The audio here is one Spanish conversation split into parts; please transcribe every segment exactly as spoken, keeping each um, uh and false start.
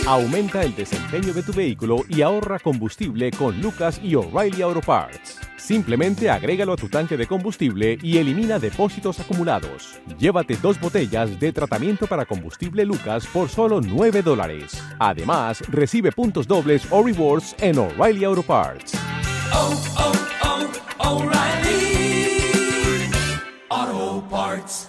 Aumenta el desempeño de tu vehículo y ahorra combustible con Lucas y O'Reilly Auto Parts. Simplemente agrégalo a tu tanque de combustible y elimina depósitos acumulados. Llévate dos botellas de tratamiento para combustible Lucas por solo nueve dólares. Además, recibe puntos dobles o rewards en O'Reilly Auto Parts. Oh, oh, oh, O'Reilly Auto Parts.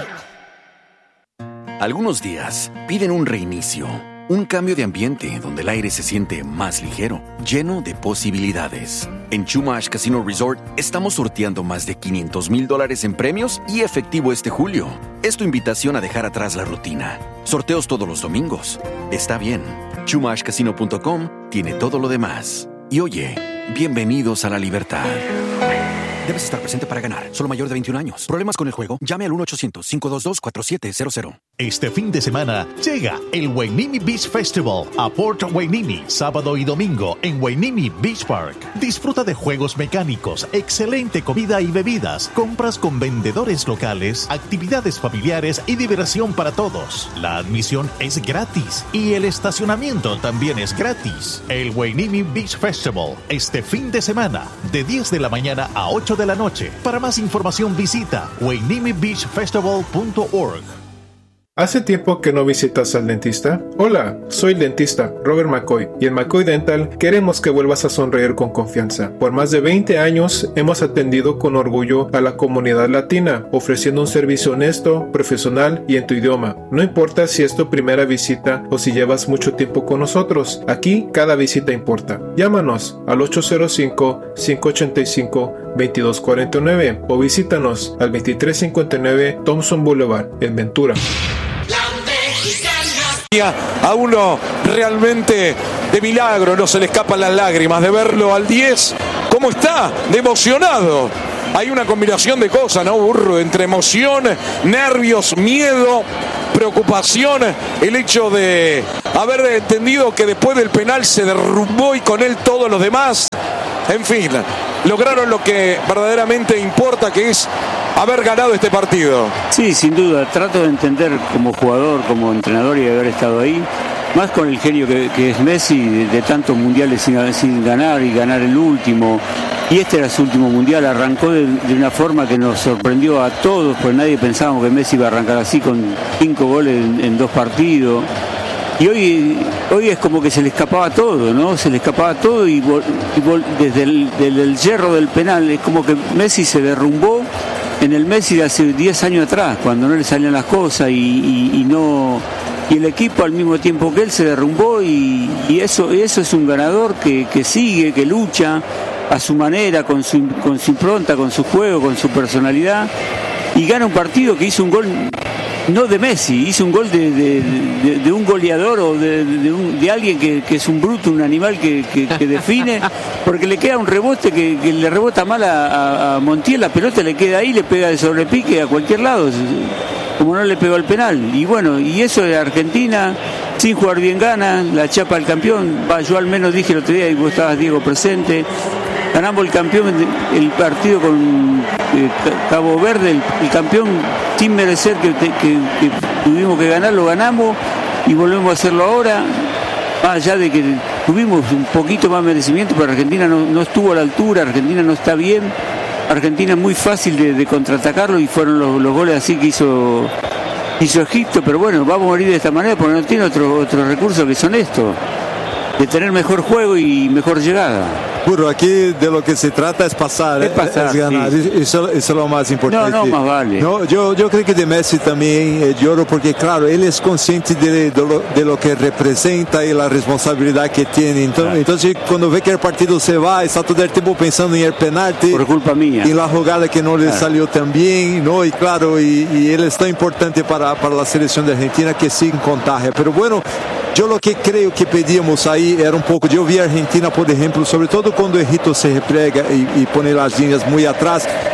Algunos días piden un reinicio, un cambio de ambiente donde el aire se siente más ligero, lleno de posibilidades. En Chumash Casino Resort estamos sorteando más de quinientos mil dólares en premios y efectivo este julio. Es tu invitación a dejar atrás la rutina. Sorteos todos los domingos. Está bien. Chumash Casino punto com tiene todo lo demás. Y oye, bienvenidos a la libertad. Debes estar presente para ganar. Solo mayor de veintiún años. ¿Problemas con el juego? Llame al uno ochocientos, cinco dos dos, cuatro siete cero cero. Este fin de semana llega el Hueneme Beach Festival a Port Hueneme, sábado y domingo en Hueneme Beach Park. Disfruta de juegos mecánicos, excelente comida y bebidas, compras con vendedores locales, actividades familiares y diversión para todos. La admisión es gratis y el estacionamiento también es gratis. El Hueneme Beach Festival este fin de semana de diez de la mañana a ocho de la noche. Para más información visita hueneme beach festival punto org. ¿Hace tiempo que no visitas al dentista? Hola, soy el dentista Robert McCoy y en McCoy Dental queremos que vuelvas a sonreír con confianza. Por más de veinte años hemos atendido con orgullo a la comunidad latina, ofreciendo un servicio honesto, profesional y en tu idioma. No importa si es tu primera visita o si llevas mucho tiempo con nosotros, aquí cada visita importa. Llámanos al ocho cero cinco, cinco ocho cinco, dos dos cuatro nueve o visítanos al veintitrés cincuenta y nueve Thompson Boulevard en Ventura. A uno realmente de milagro no se le escapan las lágrimas de verlo al diez. ¿Cómo está? De emocionado. Hay una combinación de cosas, ¿no, Burro? Entre emoción, nervios, miedo, preocupación, el hecho de haber entendido que después del penal se derrumbó y con él todos los demás. En fin, lograron lo que verdaderamente importa, que es haber ganado este partido. Sí, sin duda, trato de entender como jugador, como entrenador y de haber estado ahí, más con el genio que, que es Messi, de, de tantos mundiales sin, sin ganar y ganar el último, y este era su último mundial, arrancó de, de una forma que nos sorprendió a todos, pues nadie pensábamos que Messi iba a arrancar así con cinco goles en, en dos partidos. Y hoy hoy es como que se le escapaba todo, ¿no? Se le escapaba todo y, vol, y vol, desde el del, el hierro del penal es como que Messi se derrumbó en el Messi de hace diez años atrás, cuando no le salían las cosas y, y, y no y el equipo al mismo tiempo que él se derrumbó y, y eso eso es un ganador que, que sigue, que lucha a su manera, con su, con su impronta, con su juego, con su personalidad y gana un partido que hizo un gol. No de Messi, hizo un gol de, de, de, de un goleador o de, de, un, de alguien que, que es un bruto, un animal que, que, que define, porque le queda un rebote que, que le rebota mal a, a, a Montiel, la pelota le queda ahí, le pega de sobrepique a cualquier lado, como no le pegó el penal. Y bueno, y eso de Argentina, sin jugar bien gana, la chapa al campeón, yo al menos dije el otro día, y vos estabas, Diego, presente, ganamos el campeón, el partido con eh, Cabo Verde, el, el campeón sin merecer que, que, que tuvimos que ganar, lo ganamos y volvemos a hacerlo ahora, más allá de que tuvimos un poquito más merecimiento, pero Argentina no, no estuvo a la altura, Argentina no está bien, Argentina es muy fácil de, de contraatacarlo y fueron los, los goles así que hizo, hizo Egipto, pero bueno, vamos a morir de esta manera porque no tiene otro, otro recurso que son estos, de tener mejor juego y mejor llegada. Burro, aquí de lo que se trata es pasar, es, pasar, es ganar, sí. eso, eso es lo más importante. No, no, más vale. No, yo, yo creo que de Messi también eh, lloro porque, claro, él es consciente de, de, lo, de lo que representa y la responsabilidad que tiene. Entonces, claro. entonces, cuando ve que el partido se va, está todo el tiempo pensando en el penalti. Por culpa mía. Y la jugada que no le claro. salió tan bien, ¿no? Y claro, y, y él es tan importante para, para la selección de Argentina que sin contagia. Pero bueno, yo lo que creo que pedíamos ahí era un poco, yo vi a Argentina, por ejemplo, sobre todo cuando Egipto se repliega y, y pone las líneas muy atrás,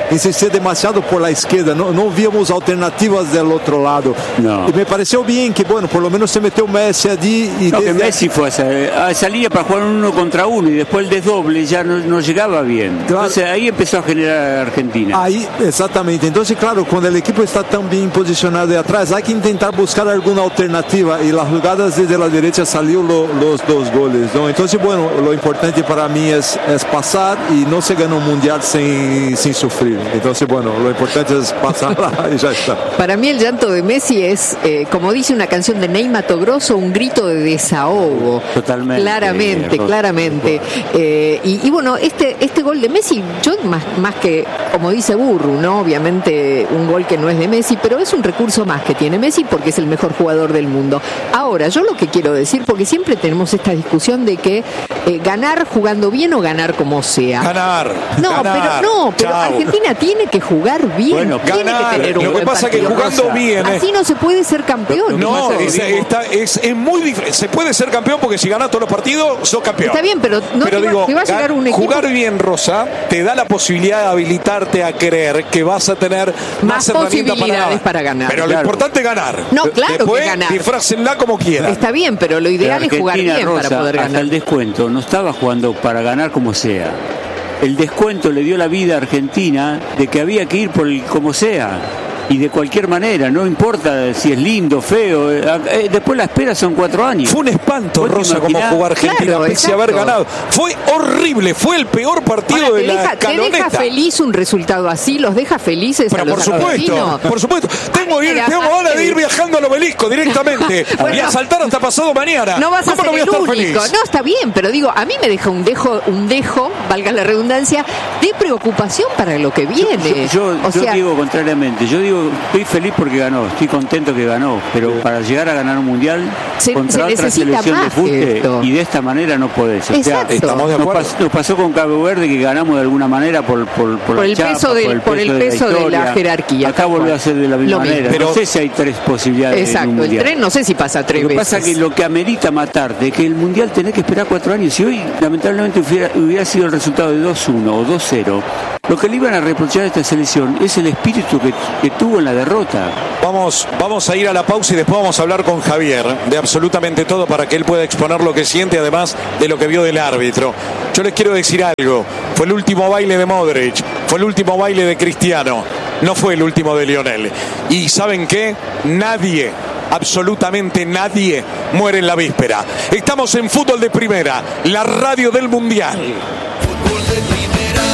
insistía demasiado por la izquierda, no, no víamos alternativas del otro lado. No. Y me pareció bien que, bueno, por lo menos se metió Messi allí. Y no, desde... que Messi fue a esa, a esa línea para jugar uno contra uno y después el desdoble ya no, no llegaba bien. Claro. Entonces ahí empezó a generar Argentina. Ahí, exactamente. Entonces, claro, cuando el equipo está tan bien posicionado de atrás, hay que intentar buscar alguna alternativa y las jugadas desde la derecha salió lo, los dos goles, ¿no? Entonces, bueno, lo importante para mí es, es pasar y no se gana un mundial sin, sin sufrir. Entonces, bueno, lo importante es pasarla y ya está. Para mí el llanto de Messi es, eh, como dice una canción de Ney Matogrosso, un grito de desahogo. Totalmente. Claramente, eh, claramente. Eh, y, y bueno, este, este gol de Messi, yo más, más que, como dice Burru, ¿no? Obviamente un gol que no es de Messi, pero es un recurso más que tiene Messi porque es el mejor jugador del mundo. Ahora, yo lo que quiero decir, porque siempre tenemos esta discusión de que eh, ganar jugando bien o ganar como sea. Ganar. No, ganar, pero no, pero chao. Argentina tiene que jugar bien, bueno, tiene ganar. que tener un Lo buen que pasa es que partido. jugando Rosa. bien, eh. Así no se puede ser campeón. No, es, está, es, es muy difícil. Se puede ser campeón porque si ganas todos los partidos, sos campeón. Está bien, pero no pero te, digo, va, te va a llegar un equipo. Jugar bien, Rosa, te da la posibilidad de habilitarte a creer que vas a tener más, Más herramientas posibilidades para, para ganar. Pero Claro. lo importante es ganar. No, claro Después, que ganar. disfrácenla como quieran. Está bien, pero lo ideal es jugar bien Rosa, para poder hasta ganar. el descuento no estaba jugando para ganar como sea. El descuento le dio la vida a Argentina de que había que ir por el como sea. Y de cualquier manera, no importa si es lindo, feo, eh, después la espera son cuatro años. Fue un espanto, Rosa, como jugó Argentina, Claro, pese a haber ganado. Fue horrible, fue el peor partido Ahora, de te la deja, te escaloneta. deja feliz un resultado así, los deja felices Pero a los por supuesto, argentinos. por supuesto. Tengo, ir, Mira, tengo ganas de ir eh, viajando al obelisco directamente Bueno, y a saltar hasta pasado mañana. No vas a ¿Cómo ser no voy a el estar único. feliz? No, está bien, pero digo, a mí me deja un dejo, un dejo, valga la redundancia, de preocupación para lo que viene. Yo, yo, o yo sea, digo contrariamente, yo digo, estoy feliz porque ganó, estoy contento que ganó, pero para llegar a ganar un mundial Se- contra se otra necesita selección de más que fútbol esto. y de esta manera no podés. O sea, Exacto. Estamos de nos, acuerdo. pas- nos pasó con Cabo Verde que ganamos de alguna manera por, por, por, Por la el chapa, peso del- por el por el peso, peso de la historia. jerarquía, Acá tal volvió cual. a ser de la misma Lo mismo. manera. Pero- no sé si hay tres posibilidades en un exacto, el mundial. tren no sé si pasa tres Lo que veces. pasa es que lo que amerita matarte es que el mundial tenés que esperar cuatro años. Si hoy lamentablemente hubiera, hubiera sido el resultado de dos uno o dos cero, lo que le iban a reprochar a esta selección es el espíritu que, que tuvo en la derrota. Vamos, vamos a ir a la pausa y después vamos a hablar con Javier de absolutamente todo para que él pueda exponer lo que siente, además de lo que vio del árbitro. Yo les quiero decir algo. Fue el último baile de Modric, fue el último baile de Cristiano, no fue el último de Lionel. Y ¿saben qué? Nadie, absolutamente nadie muere en la víspera. Estamos en Fútbol de Primera, la radio del Mundial. Fútbol de primera.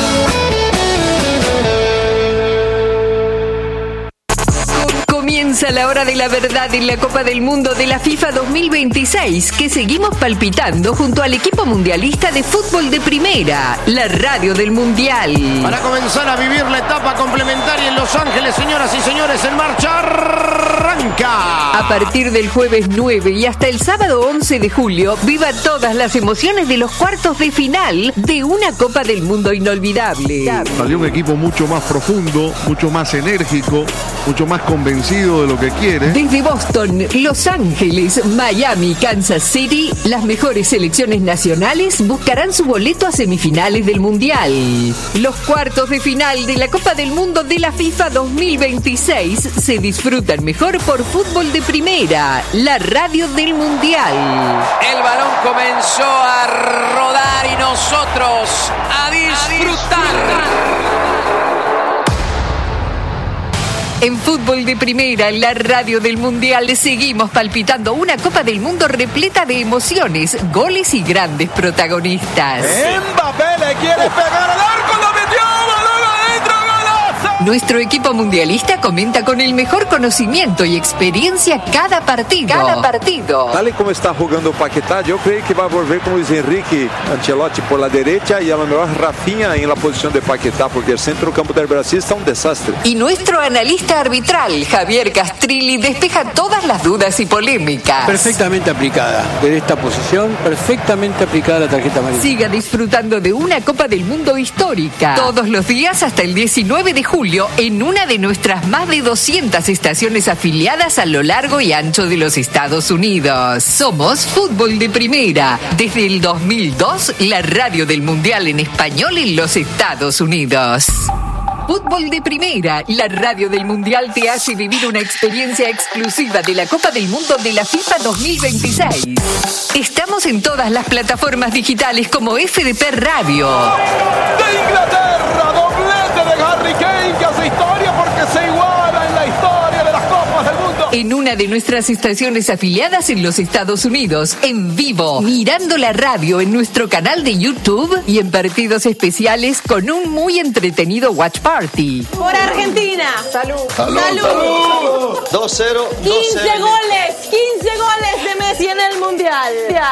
Comienza la hora de la verdad en la Copa del Mundo de la FIFA dos mil veintiséis, que seguimos palpitando junto al equipo mundialista de fútbol de primera, la radio del Mundial. Para comenzar a vivir la etapa complementaria en Los Ángeles, señoras y señores, en marcha arranca. A partir del jueves nueve y hasta el sábado once de julio, viva todas las emociones de los cuartos de final de una Copa del Mundo inolvidable. Salió un equipo mucho más profundo, mucho más enérgico, mucho más convencido de lo que quiere. Desde Boston, Los Ángeles, Miami, Kansas City, las mejores selecciones nacionales buscarán su boleto a semifinales del Mundial. Los cuartos de final de la Copa del Mundo de la FIFA dos mil veintiséis se disfrutan mejor por Fútbol de Primera, la radio del Mundial. El balón comenzó a rodar y nosotros a disfrutar. En Fútbol de Primera, la radio del Mundial, seguimos palpitando una Copa del Mundo repleta de emociones, goles y grandes protagonistas. Mbappé le quiere pegar al arco, lo metió, balón adentro, golazo. Nuestro equipo mundialista comenta con el mejor conocimiento y experiencia cada partido. Cada partido. Tal y como está jugando Paquetá, yo creo que va a volver con Luis Enrique Ancelotti por la derecha y a lo mejor Rafinha en la posición de Paquetá, porque el centro campo del Brasil está un desastre. Y nuestro analista arbitral, Javier Castrilli, despeja todas las dudas y polémicas. Perfectamente aplicada. Desde esta posición, perfectamente aplicada la tarjeta amarilla. Siga disfrutando de una Copa del Mundo histórica. Todos los días hasta el diecinueve de julio en una de nuestras más de doscientas estaciones afiliadas a lo largo y ancho de los Estados Unidos. Somos Fútbol de Primera. Desde el dos mil dos, la radio del Mundial en español en los Estados Unidos. Fútbol de Primera, la radio del Mundial te hace vivir una experiencia exclusiva de la Copa del Mundo de la FIFA dos mil veintiséis. Estamos en todas las plataformas digitales como F D P Radio. De Inglaterra, doblete de Harry Kane que hace historia porque se iguala en la historia de las Copas del Mundo. En una de nuestras estaciones afiliadas en los Estados Unidos, en vivo, mirando la radio en nuestro canal de YouTube y en partidos especiales con un muy entretenido watch party. Por Argentina. Salud. Salud. Salud. Salud. dos cero. quince goles. quince goles de Messi en el Mundial.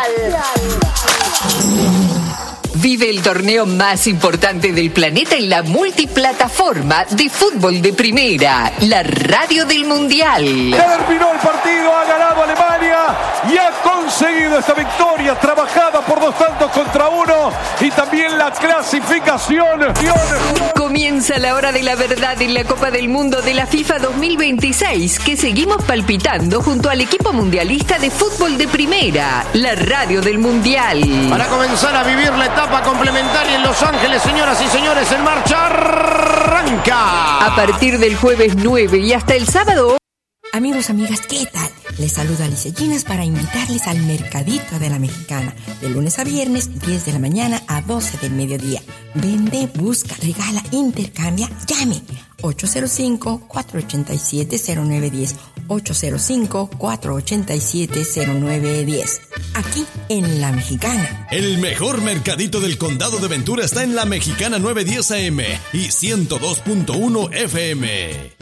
Vive el torneo más importante del planeta en la multiplataforma de Fútbol de Primera, la radio del Mundial. Terminó el partido, ha ganado Alemania y ha conseguido esta victoria trabajada por dos tantos contra uno y también la clasificación. Comienza la hora de la verdad en la Copa del Mundo de la FIFA dos mil veintiséis, que seguimos palpitando junto al equipo mundialista de Fútbol de Primera, la radio del Mundial. Para comenzar a vivir la etapa complementaria en Los Ángeles, señoras y señores, en marcha arranca. A partir del jueves nueve y hasta el sábado. Amigos, amigas, ¿qué tal? Les saluda Alicia Ginas para invitarles al Mercadito de la Mexicana, de lunes a viernes, diez de la mañana a doce del mediodía. Vende, busca, regala, intercambia, llame. ocho cero cinco, cuatro ocho siete, cero nueve uno cero. ocho cero cinco, cuatro ocho siete, cero nueve uno cero. Aquí en La Mexicana. El mejor mercadito del condado de Ventura está en La Mexicana nueve diez A M y ciento dos punto uno F M.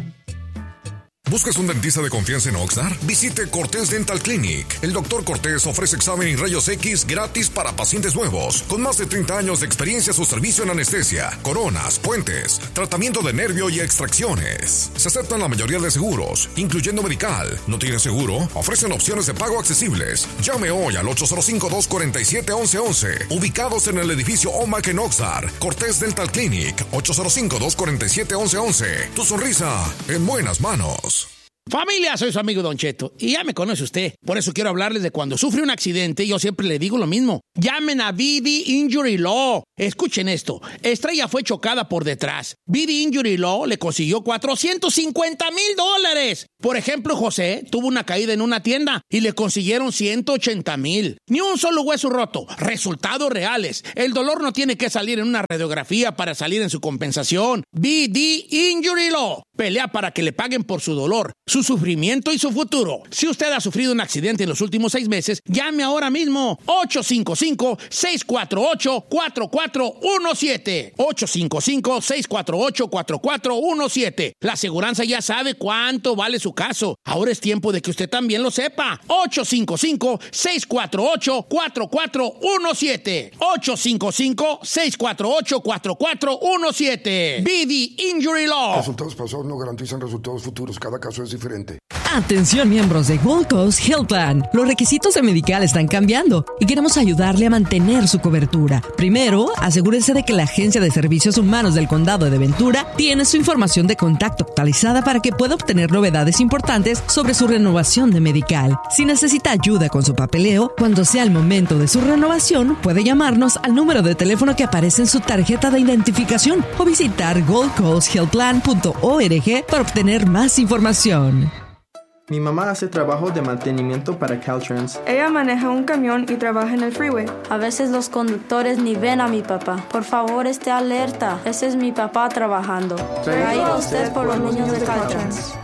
¿Buscas un dentista de confianza en Oxnard? Visite Cortés Dental Clinic. El doctor Cortés ofrece examen y rayos X gratis para pacientes nuevos. Con más de treinta años de experiencia, su servicio en anestesia, coronas, puentes, tratamiento de nervio y extracciones. Se aceptan la mayoría de seguros, incluyendo medical. ¿No tiene seguro? Ofrecen opciones de pago accesibles. Llame hoy al ocho cero cinco, dos cuatro siete, once once. Ubicados en el edificio Omac en Oxnard. Cortés Dental Clinic. ocho cero cinco, dos cuatro siete, once once. Tu sonrisa en buenas manos. Familia, soy su amigo Don Cheto y ya me conoce usted. Por eso quiero hablarles de cuando sufre un accidente. Yo siempre le digo lo mismo. Llamen a V D Injury Law. Escuchen esto. Estrella fue chocada por detrás. V D Injury Law le consiguió cuatrocientos cincuenta mil dólares. Por ejemplo, José tuvo una caída en una tienda y le consiguieron ciento ochenta mil. Ni un solo hueso roto. Resultados reales. El dolor no tiene que salir en una radiografía para salir en su compensación. V D Injury Law pelea para que le paguen por su dolor, su sufrimiento y su futuro. Si usted ha sufrido un accidente en los últimos seis meses, llame ahora mismo. ocho cinco cinco, seis cuatro ocho, cuatro cuatro uno siete. ocho cinco cinco, seis cuatro ocho, cuatro cuatro uno siete. La aseguranza ya sabe cuánto vale su caso. Ahora es tiempo de que usted también lo sepa. ocho cinco cinco, seis cuatro ocho, cuatro cuatro uno siete. ocho cinco cinco, seis cuatro ocho, cuatro cuatro uno siete. V D Injury Law. Resultados pasados no garantizan resultados futuros. Cada caso es diferente. Atención, miembros de Gold Coast Health Plan. Los requisitos de Medical están cambiando y queremos ayudarle a mantener su cobertura. Primero, asegúrese de que la Agencia de Servicios Humanos del Condado de Ventura tiene su información de contacto actualizada para que pueda obtener novedades importantes sobre su renovación de Medical. Si necesita ayuda con su papeleo, cuando sea el momento de su renovación, puede llamarnos al número de teléfono que aparece en su tarjeta de identificación o visitar gold coast health plan punto org para obtener más información. Mi mamá hace trabajo de mantenimiento para Caltrans. Ella maneja un camión y trabaja en el freeway. A veces los conductores ni ven a mi papá. Por favor, esté alerta. Ese es mi papá trabajando. Traído a usted por los niños de Caltrans.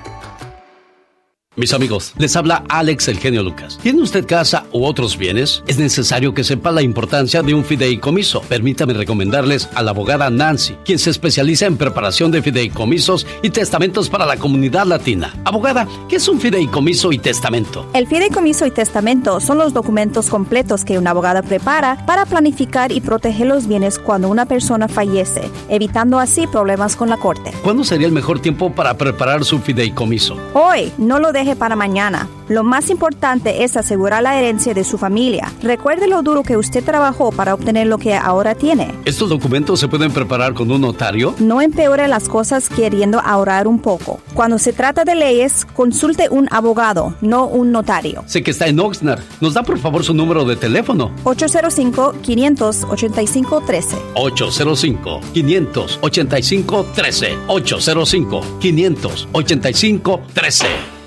Mis amigos, les habla Alex El Genio Lucas. ¿Tiene usted casa u otros bienes? Es necesario que sepa la importancia de un fideicomiso. Permítame recomendarles a la abogada Nancy, quien se especializa en preparación de fideicomisos y testamentos para la comunidad latina. Abogada, ¿qué es un fideicomiso y testamento? El fideicomiso y testamento son los documentos completos que un abogado prepara para planificar y proteger los bienes cuando una persona fallece, evitando así problemas con la corte. ¿Cuándo sería el mejor tiempo para preparar su fideicomiso? Hoy, no lo deje deje para mañana. Lo más importante es asegurar la herencia de su familia. Recuerde lo duro que usted trabajó para obtener lo que ahora tiene. ¿Estos documentos se pueden preparar con un notario? No empeore las cosas queriendo ahorrar un poco. Cuando se trata de leyes, consulte un abogado, no un notario. Sé que está en Oxnard. ¿Nos da por favor su número de teléfono? ocho cero cinco, cinco ocho cinco, uno tres. ocho cero cinco, cinco ocho cinco, uno tres. ocho cero cinco, cinco ocho cinco, uno tres.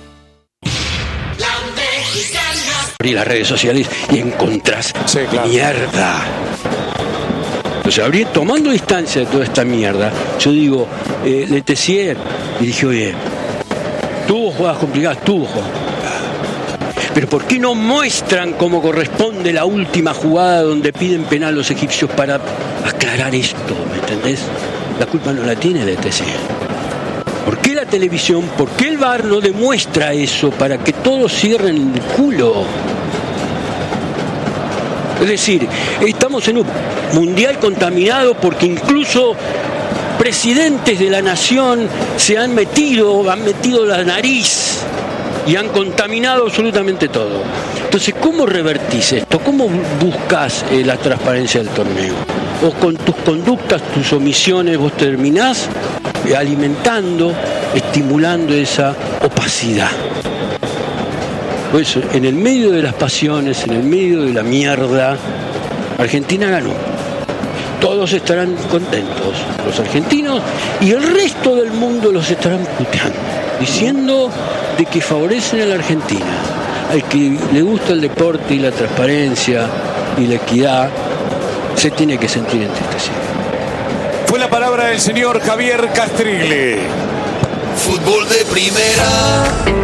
Abrí las redes sociales y encontrás sí, claro. mierda. Entonces, abrí, tomando distancia de toda esta mierda, yo digo, eh, Le Tessier, y dije, oye, tuvo jugadas complicadas, tuvo jugadas complicadas. Pero ¿por qué no muestran cómo corresponde la última jugada donde piden penal los egipcios para aclarar esto? ¿Me entendés? La culpa no la tiene Le Tessier. ¿Por qué la televisión, por qué el V A R no demuestra eso para que todos cierren el culo? Es decir, estamos en un mundial contaminado porque incluso presidentes de la nación se han metido, han metido la nariz y han contaminado absolutamente todo. Entonces, ¿cómo revertís esto? ¿Cómo buscas eh, la transparencia del torneo? ¿O con tus conductas, tus omisiones, vos terminás eh, alimentando, estimulando esa opacidad? Pues en el medio de las pasiones, en el medio de la mierda, Argentina ganó. Todos estarán contentos, los argentinos, y el resto del mundo los estarán puteando, diciendo de que favorecen a la Argentina. Al que le gusta el deporte y la transparencia y la equidad, se tiene que sentir entristecido. Fue la palabra del señor Javier Castrilli. Fútbol de primera.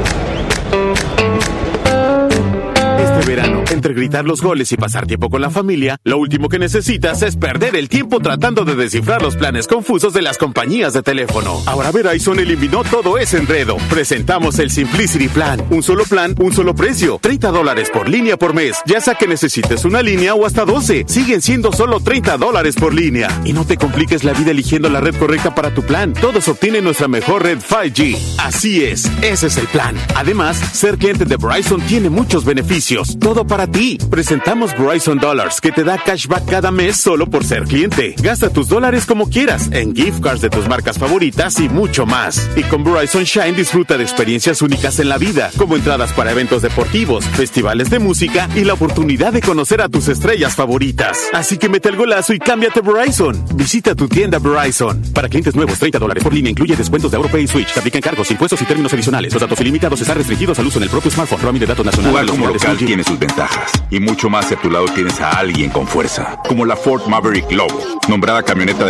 Este verano, entre gritar los goles y pasar tiempo con la familia, lo último que necesitas es perder el tiempo tratando de descifrar los planes confusos de las compañías de teléfono. Ahora Verizon eliminó todo ese enredo. Presentamos el Simplicity Plan. Un solo plan, un solo precio. treinta dólares por línea por mes. Ya sea que necesites una línea o hasta doce. Siguen siendo solo treinta dólares por línea. Y no te compliques la vida eligiendo la red correcta para tu plan. Todos obtienen nuestra mejor red cinco G. Así es, ese es el plan. Además, ser cliente de Verizon tiene muchos beneficios. Todo para ti. Presentamos Verizon Dollars, que te da cashback cada mes solo por ser cliente. Gasta tus dólares como quieras, en gift cards de tus marcas favoritas y mucho más. Y con Verizon Shine disfruta de experiencias únicas en la vida, como entradas para eventos deportivos, festivales de música y la oportunidad de conocer a tus estrellas favoritas. Así que mete el golazo y cámbiate a Verizon. Visita tu tienda Verizon. Para clientes nuevos, treinta dólares por línea incluye descuentos de AuroPay y Switch. Te aplican cargos, impuestos y términos adicionales. Los datos ilimitados están restringidos al uso en el propio smartphone. Roaming de datos nacionales. Jugar como local tiene sus ventajas. Y mucho más si a tu lado tienes a alguien con fuerza. Como la Ford Maverick Lobo, nombrada camioneta de